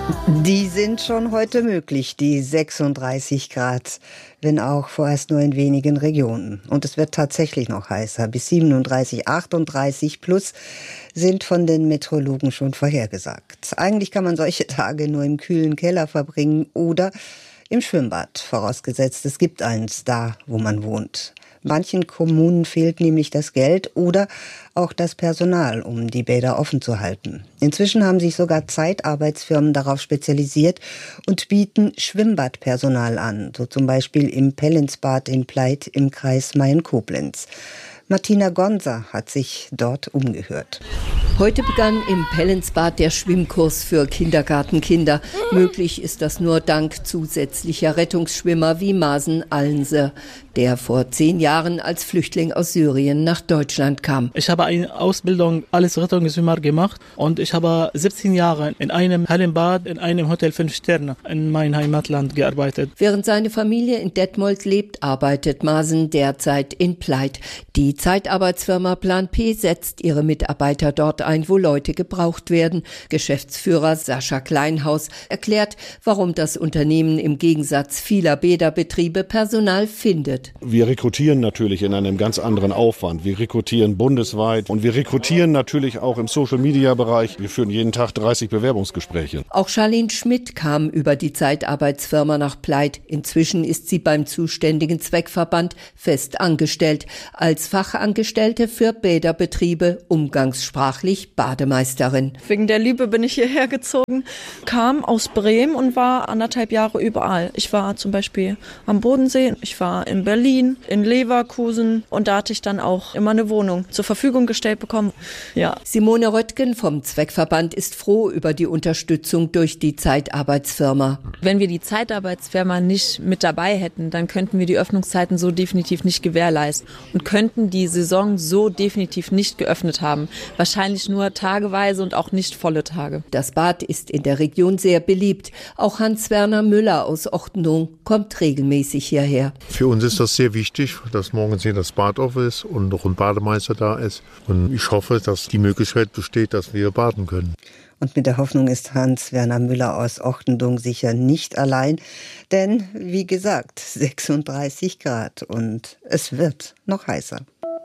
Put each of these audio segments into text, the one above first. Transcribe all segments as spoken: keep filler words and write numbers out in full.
Die sind schon heute möglich, die sechsunddreißig Grad, wenn auch vorerst nur in wenigen Regionen. Und es wird tatsächlich noch heißer. Bis siebenunddreißig, achtunddreißig plus sind von den Meteorologen schon vorhergesagt. Eigentlich kann man solche Tage nur im kühlen Keller verbringen oder im Schwimmbad, vorausgesetzt es gibt eins da, wo man wohnt. Manchen Kommunen fehlt nämlich das Geld oder auch das Personal, um die Bäder offen zu halten. Inzwischen haben sich sogar Zeitarbeitsfirmen darauf spezialisiert und bieten Schwimmbadpersonal an, so zum Beispiel im Pellinsbad in Pleit im Kreis Mayen-Koblenz. Martina Gonser hat sich dort umgehört. Heute begann im Pellinsbad der Schwimmkurs für Kindergartenkinder. Möglich ist das nur dank zusätzlicher Rettungsschwimmer wie Masen Allense, der vor zehn Jahren als Flüchtling aus Syrien nach Deutschland kam. Ich habe eine Ausbildung als Rettungsschwimmer gemacht und ich habe siebzehn Jahre in einem Hallenbad in einem Hotel fünf Sterne in meinem Heimatland gearbeitet. Während seine Familie in Detmold lebt, arbeitet Masen derzeit in Pleit. Die Zeitarbeitsfirma Plan P setzt ihre Mitarbeiter dort ein, wo Leute gebraucht werden. Geschäftsführer Sascha Kleinhaus erklärt, warum das Unternehmen im Gegensatz vieler Bäderbetriebe Personal findet. Wir rekrutieren natürlich in einem ganz anderen Aufwand. Wir rekrutieren bundesweit und wir rekrutieren natürlich auch im Social-Media-Bereich. Wir führen jeden Tag dreißig Bewerbungsgespräche. Auch Charlene Schmidt kam über die Zeitarbeitsfirma nach Pleit. Inzwischen ist sie beim zuständigen Zweckverband fest angestellt. Als Fachangestellte für Bäderbetriebe, umgangssprachlich Bademeisterin. Wegen der Liebe bin ich hierher gezogen, kam aus Bremen und war anderthalb Jahre überall. Ich war zum Beispiel am Bodensee, ich war in Berlin, in Leverkusen und da hatte ich dann auch immer eine Wohnung zur Verfügung gestellt bekommen. Ja. Simone Röttgen vom Zweckverband ist froh über die Unterstützung durch die Zeitarbeitsfirma. Wenn wir die Zeitarbeitsfirma nicht mit dabei hätten, dann könnten wir die Öffnungszeiten so definitiv nicht gewährleisten und könnten die Saison so definitiv nicht geöffnet haben. Wahrscheinlich nur tageweise und auch nicht volle Tage. Das Bad ist in der Region sehr beliebt. Auch Hans-Werner Müller aus Ochtendung kommt regelmäßig hierher. Für uns ist das sehr wichtig, dass morgens hier das Bad auf ist und noch ein Bademeister da ist. Und ich hoffe, dass die Möglichkeit besteht, dass wir baden können. Und mit der Hoffnung ist Hans-Werner Müller aus Ochtendung sicher nicht allein. Denn, wie gesagt, sechsunddreißig Grad und es wird noch heißer.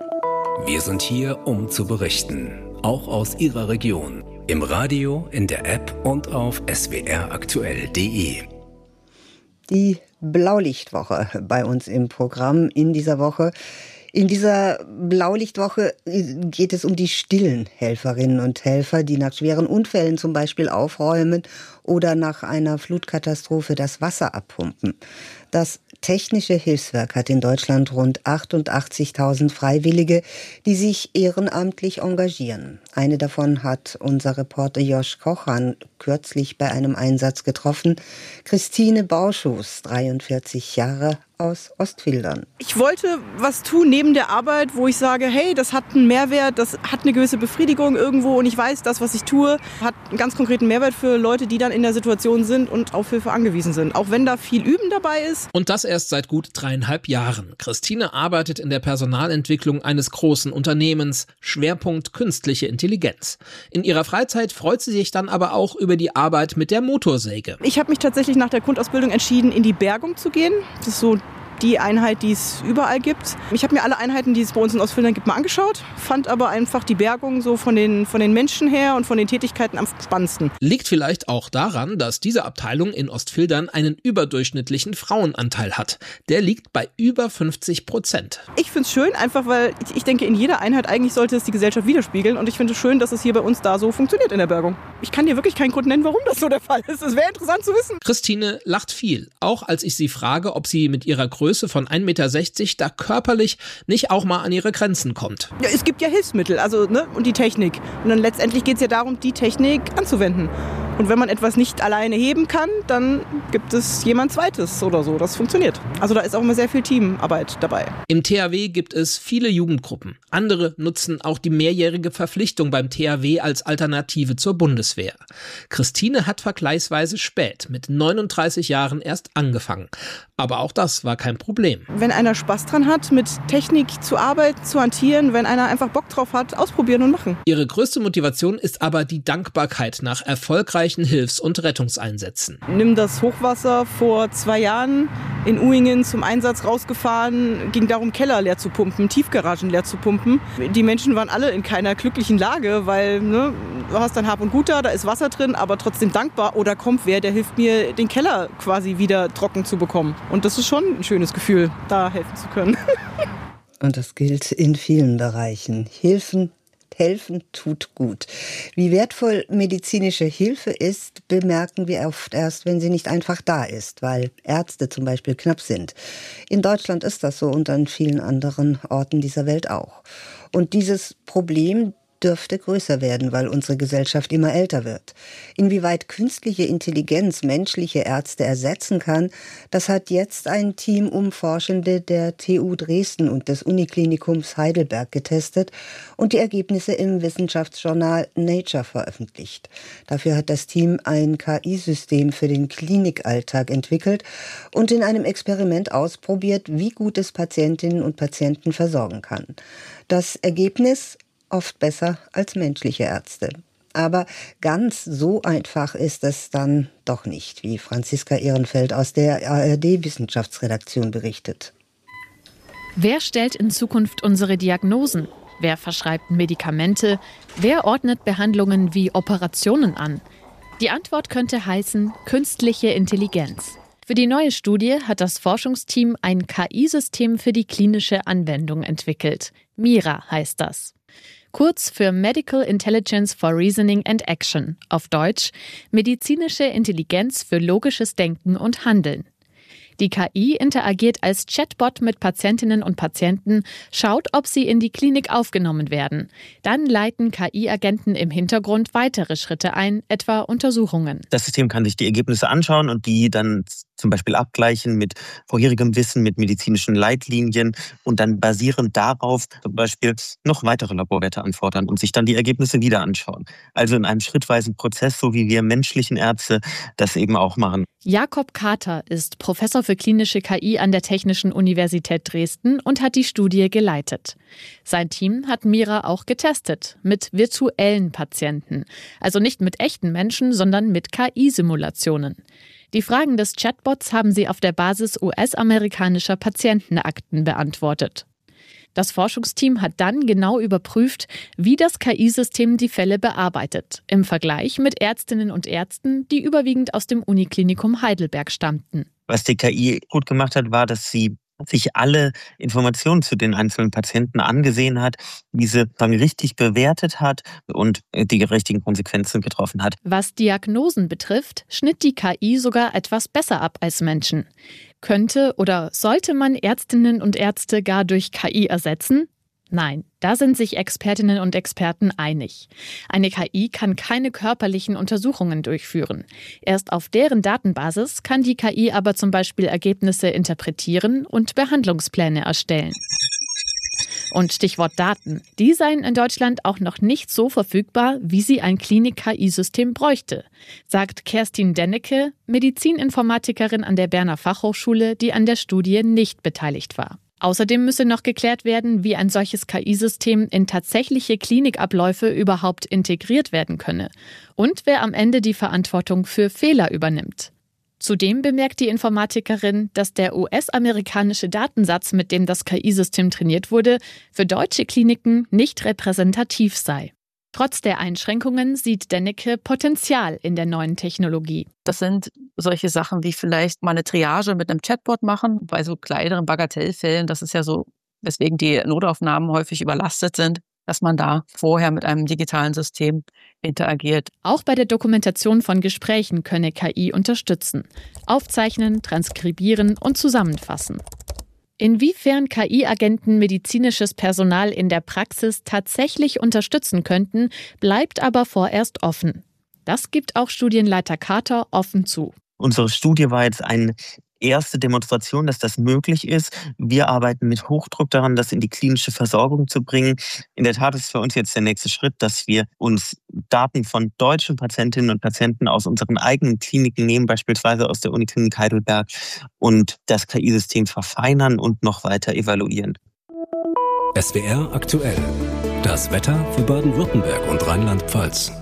Wir sind hier, um zu berichten. Auch aus Ihrer Region. Im Radio, in der App und auf s w r aktuell punkt d e. Die Blaulichtwoche bei uns im Programm in dieser Woche. In dieser Blaulichtwoche geht es um die stillen Helferinnen und Helfer, die nach schweren Unfällen zum Beispiel aufräumen oder nach einer Flutkatastrophe das Wasser abpumpen. Das Technische Hilfswerk hat in Deutschland rund achtundachtzigtausend Freiwillige, die sich ehrenamtlich engagieren. Eine davon hat unser Reporter Josch Kochan kürzlich bei einem Einsatz getroffen. Christine Bauschuss, dreiundvierzig Jahre, aus Ostfildern. Ich wollte was tun neben der Arbeit, wo ich sage, hey, das hat einen Mehrwert, das hat eine gewisse Befriedigung irgendwo und ich weiß, das, was ich tue, hat einen ganz konkreten Mehrwert für Leute, die dann in der Situation sind und auf Hilfe angewiesen sind. Auch wenn da viel Üben dabei ist. Und das erst seit gut dreieinhalb Jahren. Christine arbeitet in der Personalentwicklung eines großen Unternehmens, Schwerpunkt künstliche Intelligenz. In ihrer Freizeit freut sie sich dann aber auch über die Arbeit mit der Motorsäge. Ich habe mich tatsächlich nach der Grundausbildung entschieden, in die Bergung zu gehen. Das ist so die Einheit, die es überall gibt. Ich habe mir alle Einheiten, die es bei uns in Ostfildern gibt, mal angeschaut, fand aber einfach die Bergung so von den, von den Menschen her und von den Tätigkeiten am spannendsten. Liegt vielleicht auch daran, dass diese Abteilung in Ostfildern einen überdurchschnittlichen Frauenanteil hat. Der liegt bei über fünfzig Prozent. Ich finde es schön, einfach weil ich, ich denke, in jeder Einheit eigentlich sollte es die Gesellschaft widerspiegeln und ich finde es schön, dass es hier bei uns da so funktioniert in der Bergung. Ich kann dir wirklich keinen Grund nennen, warum das so der Fall ist. Es wäre interessant zu wissen. Christine lacht viel, auch als ich sie frage, ob sie mit ihrer Größe von ein Meter sechzig da körperlich nicht auch mal an ihre Grenzen kommt. Ja, es gibt ja Hilfsmittel, also ne, und die Technik. Und dann letztendlich geht es ja darum, die Technik anzuwenden. Und wenn man etwas nicht alleine heben kann, dann gibt es jemand Zweites oder so. Das funktioniert. Also da ist auch immer sehr viel Teamarbeit dabei. Im T H W gibt es viele Jugendgruppen. Andere nutzen auch die mehrjährige Verpflichtung beim T H W als Alternative zur Bundeswehr. Christine hat vergleichsweise spät, mit neununddreißig Jahren erst angefangen. Aber auch das war kein Problem. Wenn einer Spaß dran hat, mit Technik zu arbeiten, zu hantieren, wenn einer einfach Bock drauf hat, ausprobieren und machen. Ihre größte Motivation ist aber die Dankbarkeit nach erfolgreichen Hilfs- und Rettungseinsätzen. Nimm das Hochwasser vor zwei Jahren in Uingen zum Einsatz rausgefahren, ging darum, Keller leer zu pumpen, Tiefgaragen leer zu pumpen. Die Menschen waren alle in keiner glücklichen Lage, weil ne, du hast dann Hab und Gut da, da ist Wasser drin, aber trotzdem dankbar. Oder kommt wer, der hilft mir, den Keller quasi wieder trocken zu bekommen. Und das ist schon ein schönes Gefühl, da helfen zu können. Und das gilt in vielen Bereichen. Hilfen, helfen tut gut. Wie wertvoll medizinische Hilfe ist, bemerken wir oft erst, wenn sie nicht einfach da ist, weil Ärzte zum Beispiel knapp sind. In Deutschland ist das so und an vielen anderen Orten dieser Welt auch. Und dieses Problem dürfte größer werden, weil unsere Gesellschaft immer älter wird. Inwieweit künstliche Intelligenz menschliche Ärzte ersetzen kann, das hat jetzt ein Team um Forschende der T U Dresden und des Uniklinikums Heidelberg getestet und die Ergebnisse im Wissenschaftsjournal Nature veröffentlicht. Dafür hat das Team ein K I-System für den Klinikalltag entwickelt und in einem Experiment ausprobiert, wie gut es Patientinnen und Patienten versorgen kann. Das Ergebnis: oft besser als menschliche Ärzte. Aber ganz so einfach ist es dann doch nicht, wie Franziska Ehrenfeld aus der A R D-Wissenschaftsredaktion berichtet. Wer stellt in Zukunft unsere Diagnosen? Wer verschreibt Medikamente? Wer ordnet Behandlungen wie Operationen an? Die Antwort könnte heißen künstliche Intelligenz. Für die neue Studie hat das Forschungsteam ein K I-System für die klinische Anwendung entwickelt. MIRA heißt das. Kurz für Medical Intelligence for Reasoning and Action, auf Deutsch medizinische Intelligenz für logisches Denken und Handeln. Die K I interagiert als Chatbot mit Patientinnen und Patienten, schaut, ob sie in die Klinik aufgenommen werden. Dann leiten K I-Agenten im Hintergrund weitere Schritte ein, etwa Untersuchungen. Das System kann sich die Ergebnisse anschauen und die dann zum Beispiel abgleichen mit vorherigem Wissen, mit medizinischen Leitlinien und dann basierend darauf zum Beispiel noch weitere Laborwerte anfordern und sich dann die Ergebnisse wieder anschauen. Also in einem schrittweisen Prozess, so wie wir menschlichen Ärzte das eben auch machen. Jakob Kater ist Professor für klinische K I an der Technischen Universität Dresden und hat die Studie geleitet. Sein Team hat MIRA auch getestet, mit virtuellen Patienten. Also nicht mit echten Menschen, sondern mit K I-Simulationen. Die Fragen des Chatbots haben sie auf der Basis U S-amerikanischer Patientenakten beantwortet. Das Forschungsteam hat dann genau überprüft, wie das K I-System die Fälle bearbeitet, im Vergleich mit Ärztinnen und Ärzten, die überwiegend aus dem Uniklinikum Heidelberg stammten. Was die K I gut gemacht hat, war, dass sie sich alle Informationen zu den einzelnen Patienten angesehen hat, diese dann richtig bewertet hat und die richtigen Konsequenzen getroffen hat. Was Diagnosen betrifft, schnitt die K I sogar etwas besser ab als Menschen. Könnte oder sollte man Ärztinnen und Ärzte gar durch K I ersetzen? Nein, da sind sich Expertinnen und Experten einig. Eine K I kann keine körperlichen Untersuchungen durchführen. Erst auf deren Datenbasis kann die K I aber zum Beispiel Ergebnisse interpretieren und Behandlungspläne erstellen. Und Stichwort Daten. Die seien in Deutschland auch noch nicht so verfügbar, wie sie ein Klinik-K I-System bräuchte, sagt Kerstin Dennecke, Medizininformatikerin an der Berner Fachhochschule, die an der Studie nicht beteiligt war. Außerdem müsse noch geklärt werden, wie ein solches K I-System in tatsächliche Klinikabläufe überhaupt integriert werden könne und wer am Ende die Verantwortung für Fehler übernimmt. Zudem bemerkt die Informatikerin, dass der U S-amerikanische Datensatz, mit dem das K I-System trainiert wurde, für deutsche Kliniken nicht repräsentativ sei. Trotz der Einschränkungen sieht Dennecke Potenzial in der neuen Technologie. Das sind solche Sachen wie vielleicht mal eine Triage mit einem Chatbot machen, bei so kleineren Bagatellfällen. Das ist ja so, weswegen die Notaufnahmen häufig überlastet sind, dass man da vorher mit einem digitalen System interagiert. Auch bei der Dokumentation von Gesprächen könne K I unterstützen. Aufzeichnen, transkribieren und zusammenfassen. Inwiefern K I-Agenten medizinisches Personal in der Praxis tatsächlich unterstützen könnten, bleibt aber vorerst offen. Das gibt auch Studienleiter Kater offen zu. Unsere Studie war jetzt ein erste Demonstration, dass das möglich ist. Wir arbeiten mit Hochdruck daran, das in die klinische Versorgung zu bringen. In der Tat ist für uns jetzt der nächste Schritt, dass wir uns Daten von deutschen Patientinnen und Patienten aus unseren eigenen Kliniken nehmen, beispielsweise aus der Uniklinik Heidelberg, und das K I-System verfeinern und noch weiter evaluieren. S W R aktuell. Das Wetter für Baden-Württemberg und Rheinland-Pfalz.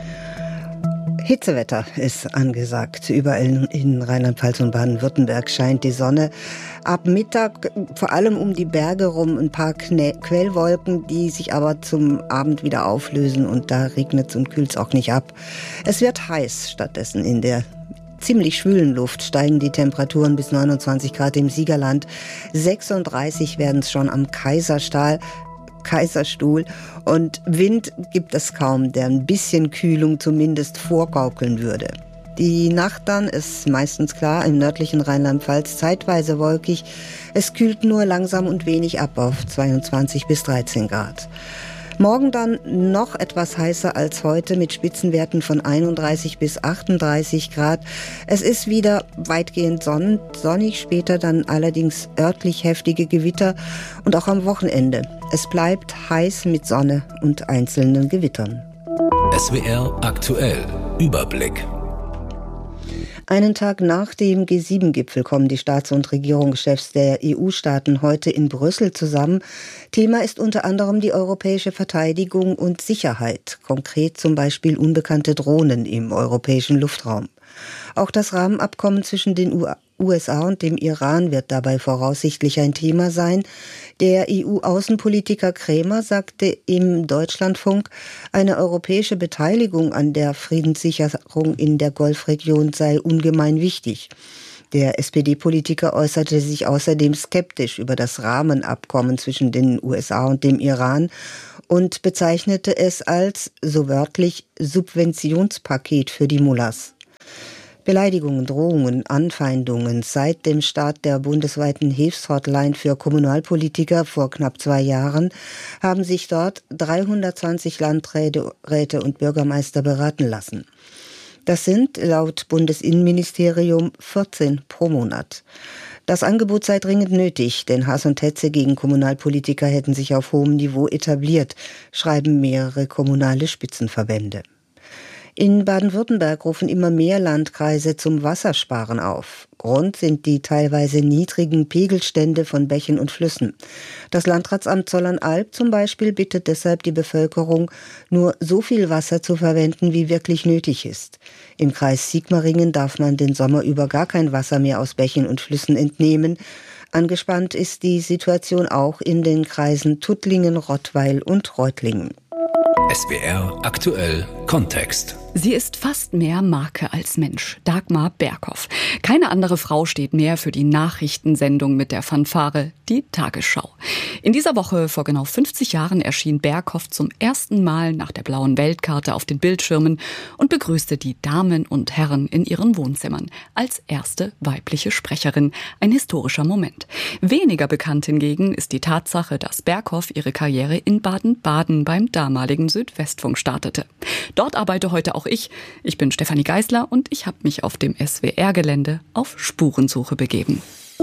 Hitzewetter ist angesagt. Überall in Rheinland-Pfalz und Baden-Württemberg scheint die Sonne. Ab Mittag vor allem um die Berge rum ein paar Quellwolken, die sich aber zum Abend wieder auflösen, und da regnet es und kühlt es auch nicht ab. Es wird heiß stattdessen. In der ziemlich schwülen Luft steigen die Temperaturen bis neunundzwanzig Grad im Siegerland. sechsunddreißig werden es schon am Kaiserstahl. Kaiserstuhl, und Wind gibt es kaum, der ein bisschen Kühlung zumindest vorgaukeln würde. Die Nacht dann ist meistens klar, im nördlichen Rheinland-Pfalz zeitweise wolkig. Es kühlt nur langsam und wenig ab auf zweiundzwanzig bis dreizehn Grad. Morgen dann noch etwas heißer als heute mit Spitzenwerten von einunddreißig bis achtunddreißig Grad. Es ist wieder weitgehend sonn- sonnig, später dann allerdings örtlich heftige Gewitter und auch am Wochenende. Es bleibt heiß mit Sonne und einzelnen Gewittern. S W R aktuell. Überblick. Einen Tag nach dem G sieben Gipfel kommen die Staats- und Regierungschefs der E U-Staaten heute in Brüssel zusammen. Thema ist unter anderem die europäische Verteidigung und Sicherheit, konkret zum Beispiel unbekannte Drohnen im europäischen Luftraum. Auch das Rahmenabkommen zwischen den U S A und dem Iran wird dabei voraussichtlich ein Thema sein. Der E U-Außenpolitiker Krämer sagte im Deutschlandfunk, eine europäische Beteiligung an der Friedenssicherung in der Golfregion sei ungemein wichtig. Der S P D-Politiker äußerte sich außerdem skeptisch über das Rahmenabkommen zwischen den U S A und dem Iran und bezeichnete es als, so wörtlich, Subventionspaket für die Mullahs. Beleidigungen, Drohungen, Anfeindungen seit dem Start der bundesweiten Hilfshotline für Kommunalpolitiker vor knapp zwei Jahren haben sich dort dreihundertzwanzig Landräte und Bürgermeister beraten lassen. Das sind laut Bundesinnenministerium vierzehn pro Monat. Das Angebot sei dringend nötig, denn Hass und Hetze gegen Kommunalpolitiker hätten sich auf hohem Niveau etabliert, schreiben mehrere kommunale Spitzenverbände. In Baden-Württemberg rufen immer mehr Landkreise zum Wassersparen auf. Grund sind die teilweise niedrigen Pegelstände von Bächen und Flüssen. Das Landratsamt Zollernalb zum Beispiel bittet deshalb die Bevölkerung, nur so viel Wasser zu verwenden, wie wirklich nötig ist. Im Kreis Sigmaringen darf man den Sommer über gar kein Wasser mehr aus Bächen und Flüssen entnehmen. Angespannt ist die Situation auch in den Kreisen Tuttlingen, Rottweil und Reutlingen. S W R aktuell Kontext. Sie ist fast mehr Marke als Mensch. Dagmar Berghoff. Keine andere Frau steht mehr für die Nachrichtensendung mit der Fanfare, die Tagesschau. In dieser Woche vor genau fünfzig Jahren erschien Berghoff zum ersten Mal nach der blauen Weltkarte auf den Bildschirmen und begrüßte die Damen und Herren in ihren Wohnzimmern als erste weibliche Sprecherin. Ein historischer Moment. Weniger bekannt hingegen ist die Tatsache, dass Berghoff ihre Karriere in Baden-Baden beim damaligen Südwestfunk startete. Dort arbeite heute auch ich. Ich bin Stefanie Geisler und ich habe mich auf dem S W R-Gelände auf Spurensuche begeben.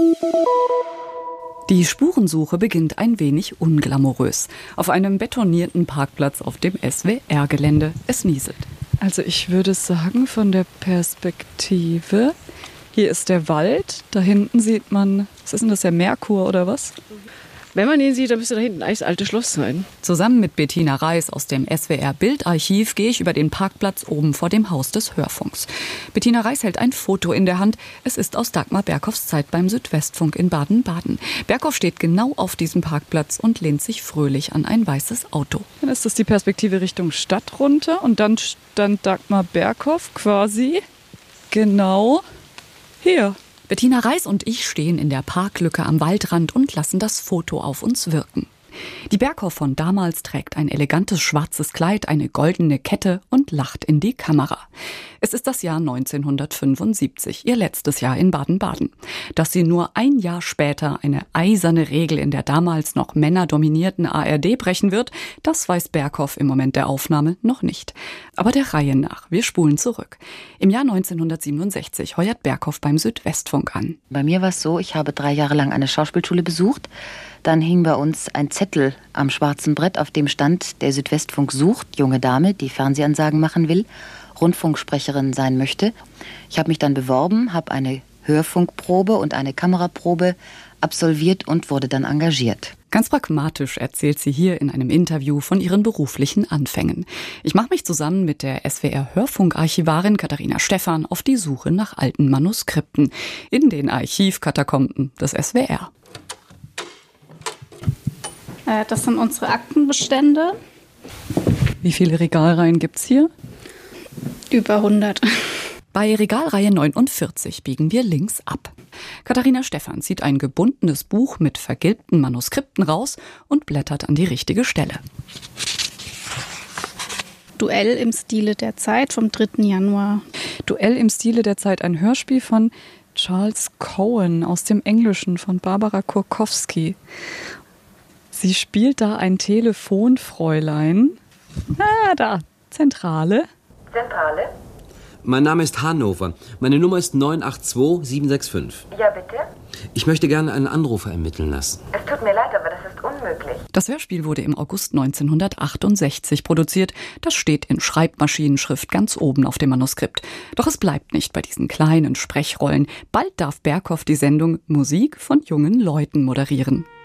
Die Spurensuche beginnt ein wenig unglamourös. Auf einem betonierten Parkplatz auf dem S W R-Gelände. Es nieselt. Also ich würde sagen, von der Perspektive, hier ist der Wald, da hinten sieht man, was ist denn das, der Merkur oder was? Wenn man ihn sieht, dann müsste da hinten eigentlich das alte Schloss sein. Zusammen mit Bettina Reis aus dem S W R-Bildarchiv gehe ich über den Parkplatz oben vor dem Haus des Hörfunks. Bettina Reis hält ein Foto in der Hand. Es ist aus Dagmar Berghoffs Zeit beim Südwestfunk in Baden-Baden. Berghoff steht genau auf diesem Parkplatz und lehnt sich fröhlich an ein weißes Auto. Dann ist das die Perspektive Richtung Stadt runter und dann stand Dagmar Berghoff quasi genau hier. Bettina Reis und ich stehen in der Parklücke am Waldrand und lassen das Foto auf uns wirken. Die Berghoff von damals trägt ein elegantes schwarzes Kleid, eine goldene Kette und lacht in die Kamera. Es ist das Jahr neunzehnhundertfünfundsiebzig, ihr letztes Jahr in Baden-Baden. Dass sie nur ein Jahr später eine eiserne Regel in der damals noch männerdominierten A R D brechen wird, das weiß Berghoff im Moment der Aufnahme noch nicht. Aber der Reihe nach, wir spulen zurück. Im Jahr neunzehnhundertsiebenundsechzig heuert Berghoff beim Südwestfunk an. Bei mir war es so, ich habe drei Jahre lang eine Schauspielschule besucht. Dann hing bei uns ein Zettel am schwarzen Brett, auf dem stand, der Südwestfunk sucht, junge Dame, die Fernsehansagen machen will, Rundfunksprecherin sein möchte. Ich habe mich dann beworben, habe eine Hörfunkprobe und eine Kameraprobe absolviert und wurde dann engagiert. Ganz pragmatisch erzählt sie hier in einem Interview von ihren beruflichen Anfängen. Ich mache mich zusammen mit der S W R-Hörfunkarchivarin Katharina Stephan auf die Suche nach alten Manuskripten in den Archivkatakomben des S W R. Das sind unsere Aktenbestände. Wie viele Regalreihen gibt's hier? Über hundert. Bei Regalreihe neunundvierzig biegen wir links ab. Katharina Stephan zieht ein gebundenes Buch mit vergilbten Manuskripten raus und blättert an die richtige Stelle. Duell im Stile der Zeit vom dritten Januar. Duell im Stile der Zeit, ein Hörspiel von Charles Cohen aus dem Englischen von Barbara Kurkowski. Sie spielt da ein Telefonfräulein. Ah, da, Zentrale. Zentrale? Mein Name ist Hannover. Meine Nummer ist neun acht zwei sieben sechs fünf. Ja, bitte? Ich möchte gerne einen Anrufer ermitteln lassen. Es tut mir leid, aber das ist unmöglich. Das Hörspiel wurde im August neunzehnhundertachtundsechzig produziert. Das steht in Schreibmaschinenschrift ganz oben auf dem Manuskript. Doch es bleibt nicht bei diesen kleinen Sprechrollen. Bald darf Berghoff die Sendung Musik von jungen Leuten moderieren.